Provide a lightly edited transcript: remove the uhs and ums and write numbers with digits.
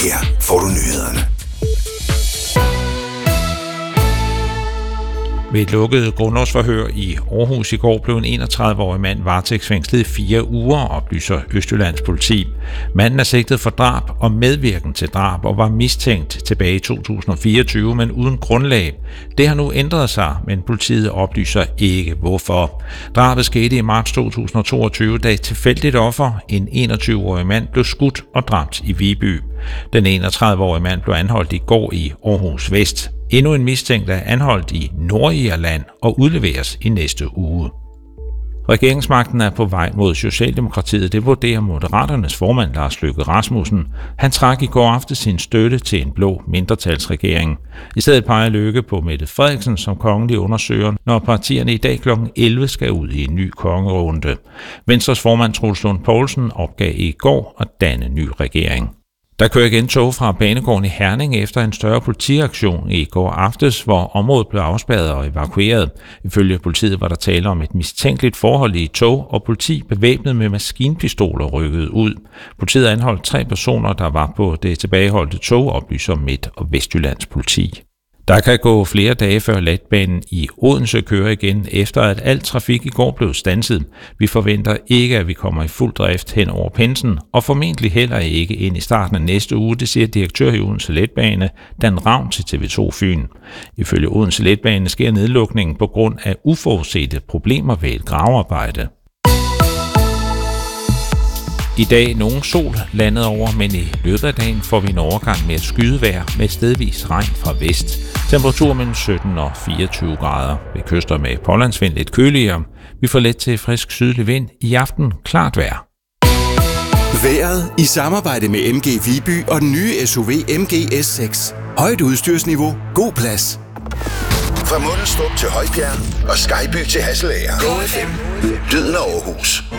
Her får du nyhederne. Ved et lukket grundlovsforhør i Aarhus i går blev en 31-årig mand varetægtsfængslet i 4 uger, oplyser Østjyllands politi. Manden er sigtet for drab og medvirken til drab og var mistænkt tilbage i 2024, men uden grundlag. Det har nu ændret sig, men politiet oplyser ikke hvorfor. Drabet skete i marts 2022, da et tilfældigt offer, en 21-årig mand, blev skudt og dræbt i Viby. Den 31-årige mand blev anholdt i går i Aarhus Vest. Endnu en mistænkt er anholdt i Nordirland og udleveres i næste uge. Regeringsmagten er på vej mod Socialdemokratiet, det vurderer Moderaternes formand Lars Løkke Rasmussen. Han trak i går aftes sin støtte til en blå mindretalsregering. I stedet peger Løkke på Mette Frederiksen som kongelig undersøger, når partierne i dag kl. 11 skal ud i en ny kongerunde. Venstres formand Troels Lund Poulsen opgav i går at danne ny regering. Der kører igen tog fra banegården i Herning efter en større politiaktion i går aftes, hvor området blev afspærret og evakueret. Ifølge politiet var der tale om et mistænkeligt forhold i et tog, og politi bevæbnet med maskinpistoler rykkede ud. Politiet anholdt 3 personer, der var på det tilbageholdte tog, oplyser Midt- og Vestjyllands politi. Der kan gå flere dage før letbanen i Odense kører igen, efter at al trafik i går blev standset. Vi forventer ikke, at vi kommer i fuld drift hen over pinsen, og formentlig heller ikke ind i starten af næste uge, det siger direktør i Odense Letbane, Dan Ravn til TV2 Fyn. Ifølge Odense Letbane sker nedlukningen på grund af uforudsete problemer ved et gravearbejde. I dag nogen sol landet over, men i løbet af dagen får vi en overgang med skydevejr med stedvis regn fra vest. Temperatur mellem 17 og 24 grader. Ved kyster med pålandsvind lidt køligere. Vi får let til frisk sydlig vind. I aften klart vejr. Vejret i samarbejde med MG Viby og den nye SUV MG S6. Højt udstyrsniveau, god plads. Fra Mundelstrup til Højbjerg og Skyby til Hasselager. Go FM. Lyden af Aarhus.